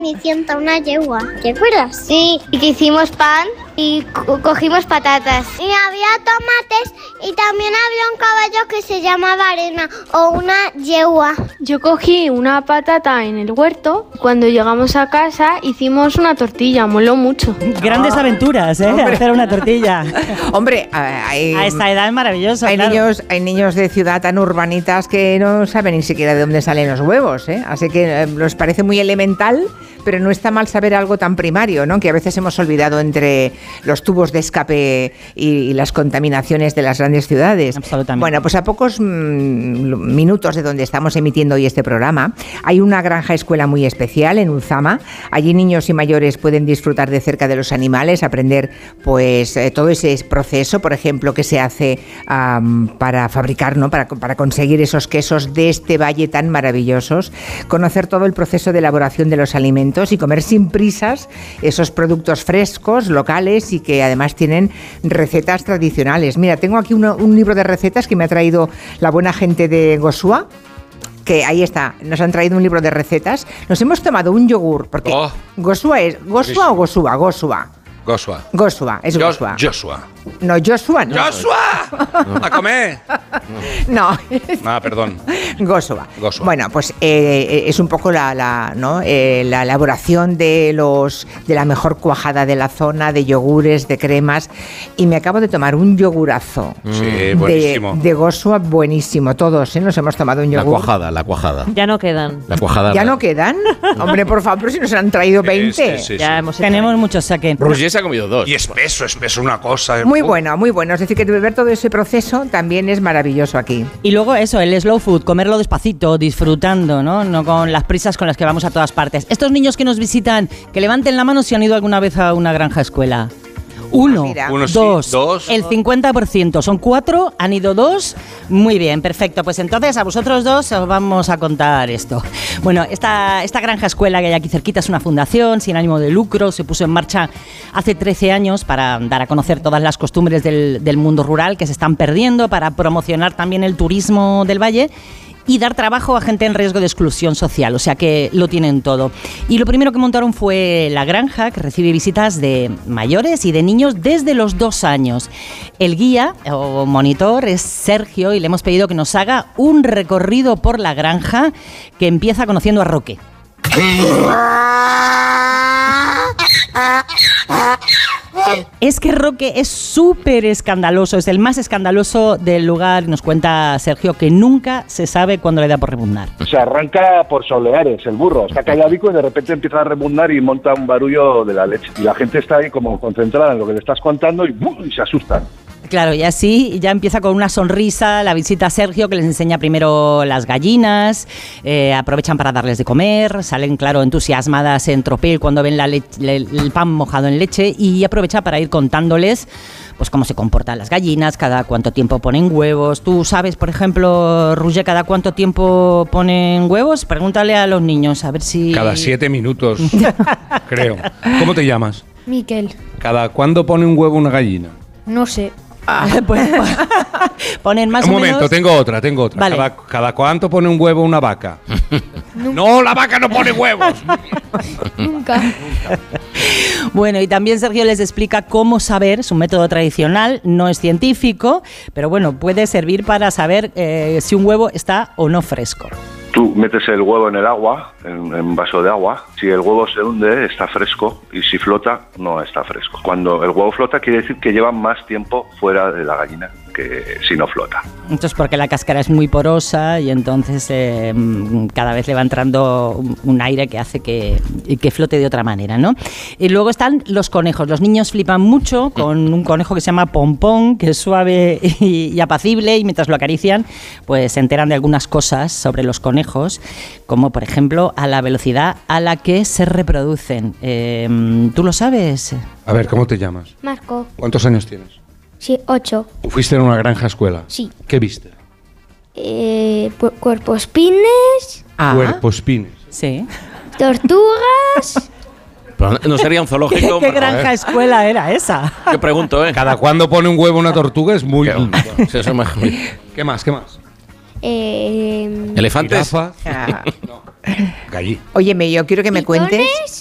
Cenicienta, una yegua, ¿te acuerdas? Sí, y que hicimos pan y cogimos patatas. Y había tomates y también había un caballo que se llamaba Arena o una yegua. Yo cogí una patata en el huerto. Cuando llegamos a casa hicimos una tortilla, moló mucho. Grandes aventuras, ¿eh? Hombre. Hacer una tortilla. Hombre, A esta edad es maravilloso. hay claro. niños de ciudad tan urbanitas que no saben ni siquiera de dónde salen los huevos, ¿eh? Así que les parece muy elemental, pero no está mal saber algo tan primario, ¿no? Que a veces hemos olvidado entre los tubos de escape y las contaminaciones de las grandes ciudades. Absolutamente. Bueno, pues a pocos minutos de donde estamos emitiendo hoy este programa, hay una granja escuela muy especial en Ulzama. Allí niños y mayores pueden disfrutar de cerca de los animales, aprender pues todo ese proceso, por ejemplo, que se hace para fabricar, ¿no? Para conseguir esos quesos de este valle tan maravillosos, conocer todo el proceso de elaboración de los alimentos y comer sin prisas esos productos frescos, locales y que además tienen recetas tradicionales. Mira, tengo aquí un libro de recetas que me ha traído la buena gente de Gosua, que ahí está, nos han traído un libro de recetas. Nos hemos tomado un yogur, porque Gosua es ¿Gosua o Gosua? Gosua. Gosua. Gosua, es Gosua. Joshua. No, Joshua no. ¡Joshua! ¡A comer! No. Perdón. Gosua. Gosua. Bueno, pues es un poco la elaboración de la mejor cuajada de la zona, de yogures, de cremas. Y me acabo de tomar un yogurazo. Sí, buenísimo. De Gosua, buenísimo. Todos, nos hemos tomado un yogur. La cuajada. Ya no quedan. La cuajada. ¿Ya no quedan? Hombre, por favor, si nos han traído 20. Sí. Ya hemos hecho. Tenemos muchos saque. Roger se ha comido 2. Y espeso una cosa. Muy bueno, muy bueno. Es decir, que ver todo ese proceso también es maravilloso aquí. Y luego eso, el slow food, comerlo despacito, disfrutando, ¿no? No con las prisas con las que vamos a todas partes. Estos niños que nos visitan, que levanten la mano si han ido alguna vez a una granja escuela. Uno, Mira. Uno sí, dos, dos. el 50%. Son 4, han ido 2. Muy bien, perfecto. Pues entonces a vosotros 2 os vamos a contar esto. Bueno, esta granja escuela que hay aquí cerquita es una fundación sin ánimo de lucro. Se puso en marcha hace 13 años para dar a conocer todas las costumbres del mundo rural que se están perdiendo, para promocionar también el turismo del valle y dar trabajo a gente en riesgo de exclusión social, o sea que lo tienen todo. Y lo primero que montaron fue la granja, que recibe visitas de mayores y de niños desde los 2 años. El guía o monitor es Sergio y le hemos pedido que nos haga un recorrido por la granja que empieza conociendo a Roque. Es que Roque es súper escandaloso, es el más escandaloso del lugar. Nos cuenta Sergio que nunca se sabe cuándo le da por rebuznar. Se arranca por soleares el burro, está calladico y de repente empieza a rebuznar y monta un barullo de la leche. Y la gente está ahí como concentrada en lo que le estás contando y se asustan. Claro, y así ya empieza con una sonrisa la visita a Sergio, que les enseña primero las gallinas, aprovechan para darles de comer, salen, claro, entusiasmadas en tropel cuando ven el pan mojado en leche y aprovecha para ir contándoles pues cómo se comportan las gallinas, cada cuánto tiempo ponen huevos. ¿Tú sabes, por ejemplo, Roger, cada cuánto tiempo ponen huevos? Pregúntale a los niños, a ver si... Cada 7 minutos, creo. ¿Cómo te llamas? Miquel, ¿Cada cuándo pone un huevo una gallina? no sé. Pues, ponen más Un o momento, menos... tengo otra. Vale. ¿Cada cuánto pone un huevo una vaca? No, la vaca no pone huevos. Nunca. Bueno, y también Sergio les explica cómo saber, es un método tradicional, no es científico, pero bueno, puede servir para saber si un huevo está o no fresco. Tú metes el huevo en el agua, en un vaso de agua. Si el huevo se hunde, está fresco. Y si flota, no está fresco. Cuando el huevo flota, quiere decir que lleva más tiempo fuera de la gallina que si no flota. Entonces, porque la cáscara es muy porosa y entonces cada vez le va entrando un aire que hace que flote de otra manera, ¿no? Y luego están los conejos. Los niños flipan mucho con un conejo que se llama Pompón, que es suave y apacible, y mientras lo acarician, pues se enteran de algunas cosas sobre los conejos, como por ejemplo a la velocidad a la que se reproducen. ¿Tú lo sabes? A ver, ¿cómo te llamas? Marco, ¿Cuántos años tienes? sí, 8. ¿Fuiste en una granja escuela? Sí. ¿Qué viste? Cuerpos pines, Cuerpos pines. Sí. tortugas. Pero no sería un zoológico. ¿Qué granja escuela era esa? Yo pregunto, ¿eh? ¿Cada cuándo pone un huevo una tortuga? Es muy... Sí, eso me... ¿Qué más? ¿Elefantes? Jirafa. Ah. Gallí. Óyeme, yo quiero que me cuentes